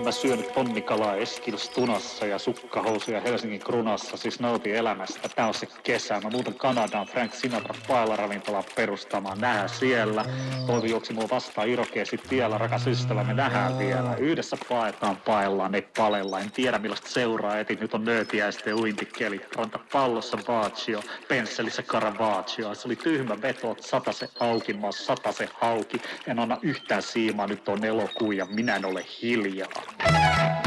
mä syönyt tonnikalaa Eskils tunassa ja sukkahousuja Helsingin krunassa, siis nautin elämästä. Tää on se kesä. Mä muutan Kanadaan Frank Sinatra Paella-ravintolaan perustamaan. Nähdään siellä. Toivi juoksi mua vastaan Irokeesit tiellä. Rakas ystävä, me nähdään vielä. Yhdessä paellaan, ei palella. En tiedä millaista seuraa etin. Nyt on nöötiäisten uintikeli. Ranta pallossa Baaccio, pensselissä Caravaggio. Se oli tyhmä veto, satase auki, mä oon satase hauki. En anna yhtään siimaa, nyt on elokuu ja minä en ole hiljaa.